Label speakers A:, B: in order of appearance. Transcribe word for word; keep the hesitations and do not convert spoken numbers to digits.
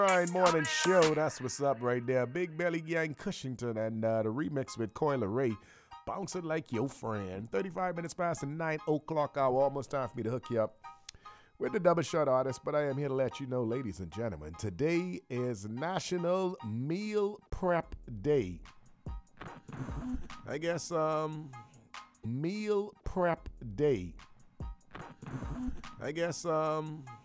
A: Grind Morning Show. That's what's up right there. Big Belly Gang Cushington and uh, the remix with Coil Ray. Bouncing like your friend. thirty-five minutes past the nine o'clock hour. Almost time for me to hook you up with the double shot artist. But I am here to let you know, ladies and gentlemen, today is National Meal Prep Day. I guess um, Meal Prep Day. I guess um,